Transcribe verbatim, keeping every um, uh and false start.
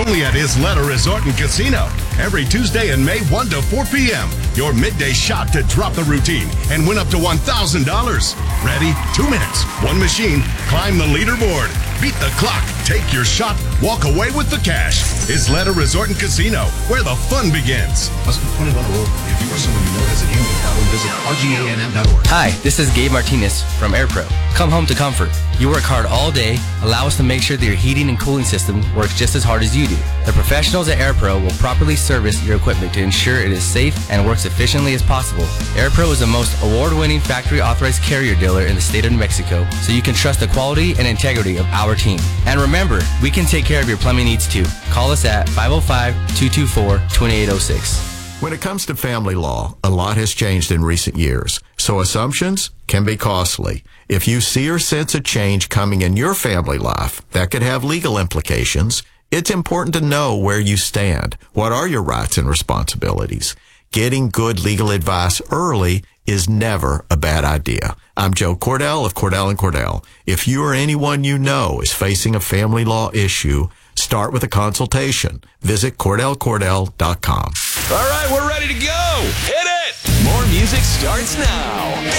Only at Isleta Resort and Casino. Every Tuesday in May, one to four p.m. Your midday shot to drop the routine and win up to one thousand dollars. Ready? Two minutes. One machine. Climb the leaderboard. Beat the clock. Take your shot. Walk away with the cash. Isleta Resort and Casino, where the fun begins. Must be twenty-one or older. If you or someone you know has a gambling problem, visit R G A N M dot org. Hi, this is Gabe Martinez from AirPro. Come home to comfort. You work hard all day. Allow us to make sure that your heating and cooling system works just as hard as you do. The professionals at AirPro will properly service your equipment to ensure it is safe and works efficiently as possible. AirPro is the most award-winning factory authorized carrier dealer in the state of New Mexico, so you can trust the quality and integrity of our team. And remember, we can take care of your plumbing needs too. Call us at five oh five, two two four, two eight oh six. When it comes to family law, a lot has changed in recent years, so assumptions can be costly. If you see or sense a change coming in your family life that could have legal implications, it's important to know where you stand. What are your rights and responsibilities? Getting good legal advice early is never a bad idea. I'm Joe Cordell of Cordell and Cordell. If you or anyone you know is facing a family law issue, start with a consultation. Visit Cordell Cordell dot com. All right, we're ready to go. Hit it! More music starts now.